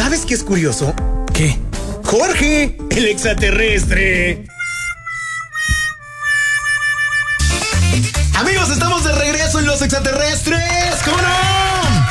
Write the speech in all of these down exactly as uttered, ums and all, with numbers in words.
¿Sabes qué es curioso? ¿Qué? Jorge, el extraterrestre. Amigos, estamos de regreso en Los Extraterrestres. ¿Cómo no?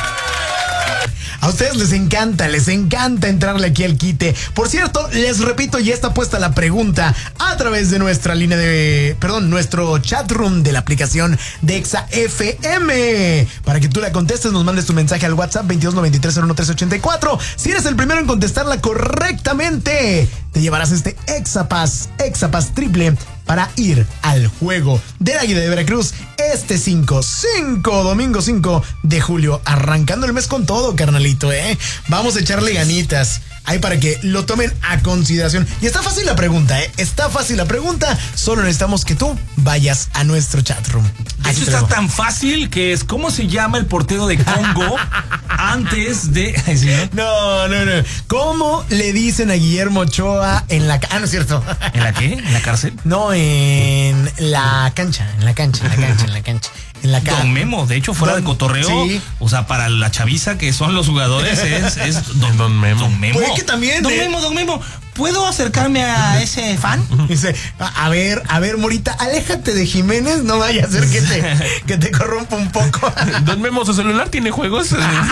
A ustedes les encanta, les encanta entrarle aquí al quite. Por cierto, les repito, ya está puesta la pregunta a través de nuestra línea de... Perdón, nuestro chat room de la aplicación de Exa F M. Para que tú la contestes, nos mandes tu mensaje al WhatsApp veintidós noventa y tres cero uno tres ochenta y cuatro. Si eres el primero en contestarla correctamente, te llevarás este Exapass, Exapass triple para ir al juego del Águila de Veracruz este cinco, cinco, domingo cinco de julio, arrancando el mes con todo, carnalito, ¿eh? Vamos a echarle ganitas ahí para que lo tomen a consideración. Y está fácil la pregunta, ¿eh? Está fácil la pregunta, solo necesitamos que tú vayas a nuestro chatroom. Eso está tan fácil que es, ¿cómo se llama el portero de Congo antes de... ¿Sí, no? no, no, no. ¿Cómo le dicen a Guillermo Ochoa en la... Ah, no es cierto. ¿En la qué? ¿En la cárcel? No, en la cancha, en la cancha, en la cancha, en la cancha. En la Don Memo, de hecho, fuera Don, de cotorreo, sí. O sea, para la chaviza que son los jugadores es, es Don, Don Memo. Don Memo. Puede que también. Don eh. Memo, Don Memo, ¿puedo acercarme a ese fan? Dice, a, a ver, a ver, Morita, aléjate de Jiménez, no vaya a ser que te, que te corrompa un poco. Don Memo, ¿su celular tiene juegos?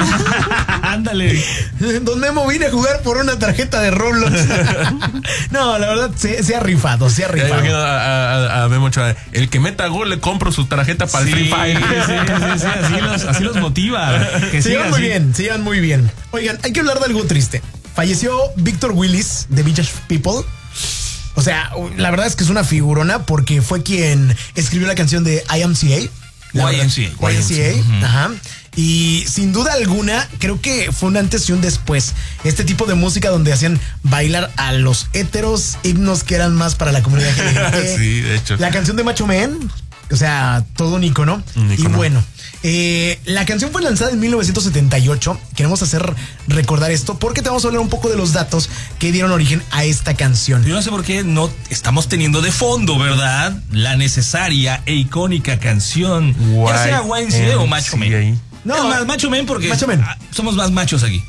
Ándale. Don Memo, vine a jugar por una tarjeta de Roblox. No, la verdad, se, se ha rifado, se ha rifado. A, a, a Memo Ochoa, el que meta gol le compro su tarjeta para sí, el Free Fire. Sí, sí, sí, así los, así los motiva. Que se llevan muy así. bien, se llevan muy bien. Oigan, hay que hablar de algo triste. Falleció Víctor Willis de Village People. O sea, la verdad es que es una figurona porque fue quien escribió la canción de I M C A. Y M C A. Y M C A. Uh-huh. Ajá. Y sin duda alguna, creo que fue un antes y un después. Este tipo de música donde hacían bailar a los héteros, himnos que eran más para la comunidad L G B T. Sí, de hecho. La canción de Macho Man. O sea, todo un ícono. Un ícono. Y bueno, eh, la canción fue lanzada en mil novecientos setenta y ocho. Queremos hacer recordar esto porque te vamos a hablar un poco de los datos que dieron origen a esta canción. Yo no sé por qué no estamos teniendo de fondo, ¿verdad? La necesaria e icónica canción. Guay, ya sea Y M C A o Macho Man. No, es más, Macho Man porque Macho Man. somos más machos aquí.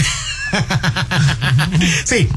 Sí.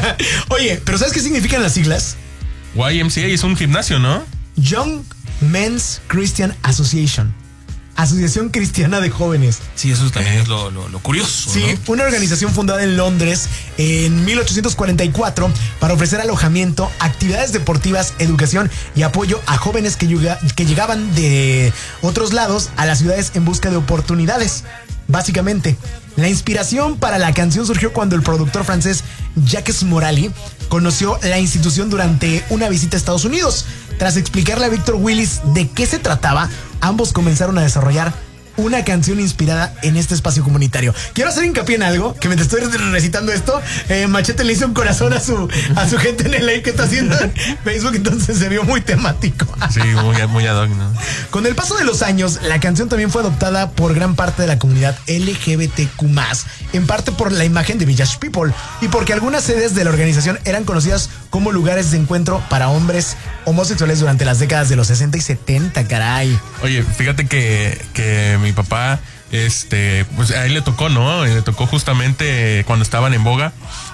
Oye, pero ¿sabes qué significan las siglas? Y M C A es un gimnasio, ¿no? Young Men's Christian Association. Asociación Cristiana de Jóvenes. Sí, eso también es lo, lo, lo curioso. Sí, ¿no? Una organización fundada en Londres en mil ochocientos cuarenta y cuatro para ofrecer alojamiento, actividades deportivas, educación y apoyo a jóvenes que, llega, que llegaban de otros lados a las ciudades en busca de oportunidades. Básicamente, la inspiración para la canción surgió cuando el productor francés Jacques Morali conoció la institución durante una visita a Estados Unidos. Tras explicarle a Víctor Willis de qué se trataba, ambos comenzaron a desarrollar una canción inspirada en este espacio comunitario. Quiero hacer hincapié en algo, que me te estoy recitando esto. Eh, Machete le hizo un corazón a su, a su gente en el live que está haciendo en Facebook, entonces se vio muy temático. Sí, muy, muy ad hoc, ¿no? Con el paso de los años, la canción también fue adoptada por gran parte de la comunidad L G B T Q más, en parte por la imagen de Village People y porque algunas sedes de la organización eran conocidas como lugares de encuentro para hombres homosexuales durante las décadas de los sesenta y setenta, caray. Oye, fíjate que, que mi papá, este, pues a él le tocó, ¿no? Le tocó justamente cuando estaban en boga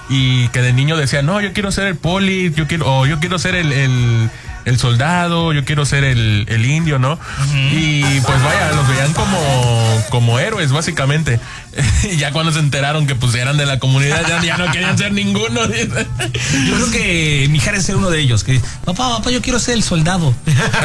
y que de niño decía, no, yo quiero ser el poli, yo quiero, o yo quiero ser el, el, el soldado, yo quiero ser el, el indio, ¿no? Uh-huh. Y pues vaya, los veían como, como héroes, básicamente. Y ya cuando se enteraron que pues eran de la comunidad, ya, ya no querían ser ninguno. Yo creo que Mijares es uno de ellos, que papá, papá, yo quiero ser el soldado.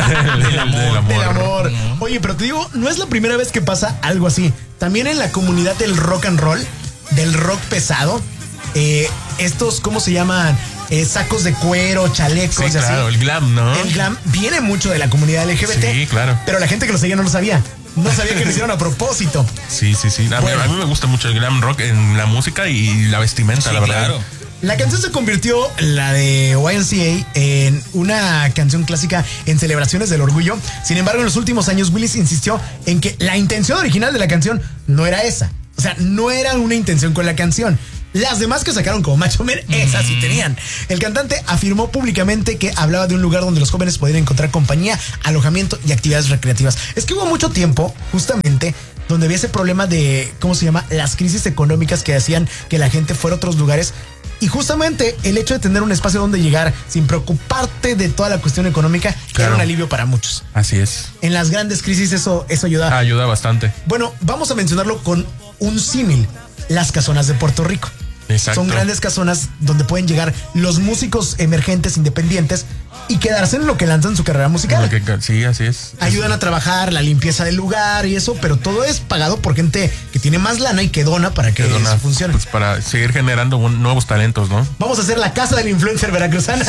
Del amor. Del amor. Del amor. Uh-huh. Oye, pero te digo, no es la primera vez que pasa algo así. También en la comunidad del rock and roll, del rock pesado, eh, estos, ¿cómo se llaman? Eh, sacos de cuero, chalecos, sí, así. Claro, el glam, ¿no? El glam viene mucho de la comunidad L G B T. Sí, claro. Pero la gente que lo seguía no lo sabía. No sabía que lo hicieron a propósito. Sí, sí, sí. A, bueno. mí, a mí me gusta mucho el glam rock en la música y la vestimenta, sí, la verdad. Claro. La canción se convirtió, la de Y M C A, en una canción clásica en celebraciones del orgullo. Sin embargo, en los últimos años, Willis insistió en que la intención original de la canción no era esa. O sea, no era una intención con la canción. Las demás que sacaron como Macho Man, esas sí tenían. El cantante afirmó públicamente que hablaba de un lugar donde los jóvenes podían encontrar compañía, alojamiento y actividades recreativas. Es que hubo mucho tiempo, justamente, donde había ese problema de, ¿cómo se llama? Las crisis económicas que hacían que la gente fuera a otros lugares. Y justamente el hecho de tener un espacio donde llegar sin preocuparte de toda la cuestión económica Claro. era un alivio para muchos. Así es. En las grandes crisis eso, eso ayuda. Ayuda bastante. Bueno, vamos a mencionarlo con un símil. Las casonas de Puerto Rico. Exacto. Son grandes casonas donde pueden llegar los músicos emergentes, independientes y quedarse en lo que lanzan su carrera musical. Porque- sí, así es. Ayudan a trabajar, la limpieza del lugar y eso, pero todo es pagado por gente que tiene más lana y que dona para que, Que dona, eso funcione. pues, para seguir generando un- nuevos talentos, ¿no? Vamos a hacer la casa del influencer veracruzana.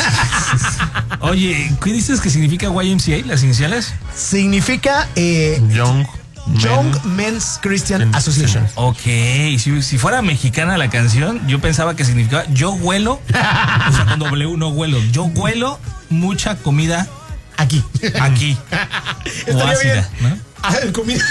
Oye, ¿qué dices que significa Y M C A, las iniciales? Significa eh, Young, Young Men- Men's Christian Men- Association. Ok, si, si fuera mexicana la canción, yo pensaba que significaba yo huelo, o sea, con W no huelo, yo huelo mucha comida Aquí. aquí. O Estaría ácida, bien. ¿no? Ah, comida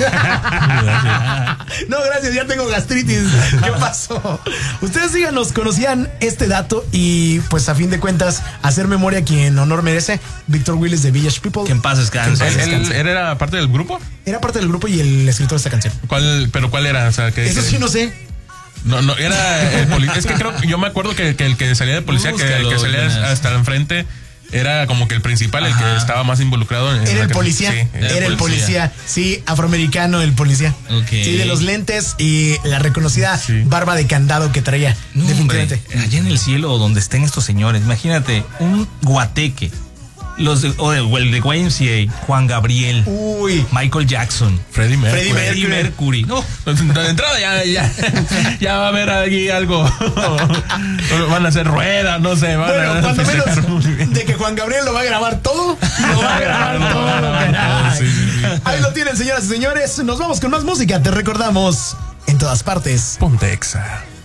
ácida. No, gracias, ya tengo gastritis. ¿Qué pasó? Ustedes díganos, ¿conocían este dato? Y pues a fin de cuentas, hacer memoria a quien honor merece. Víctor Willis de Village People. Que en paz descanse. Que en paz ¿Él, él- él era parte del grupo? Era parte del grupo y el escritor de esta canción. ¿Cuál, pero cuál era? O sea, ¿qué- Eso qué- sí no sé. No, no, era el policía. Es que creo, yo me acuerdo que, que el que salía de policía, que, el que Búscalo, salía Jonas. hasta el enfrente, era como que el principal, el que Ajá. estaba más involucrado en Era la el que- policía. Sí, Era el policía. Sí, afroamericano el policía. Ok. Sí, de los lentes y la reconocida Sí. barba de candado que traía. No, hombre, definitivamente. allá en el cielo donde estén estos señores, imagínate, un guateque, los de, o, de- o el de Y M C A, Juan Gabriel, Uy. Michael Jackson, Freddie Mercury. Freddie Freddie Mercury. No, De entrada ya, ya, ya va a haber aquí algo. Van a hacer ruedas, no sé. Van Bueno, a cuando festejar muy bien. menos de que Juan Gabriel lo va a grabar todo, lo va a grabar todo. caray. Sí, sí, sí. Ahí lo tienen, señoras y señores. Nos vamos con más música. Te recordamos en todas partes. Ponte Exa.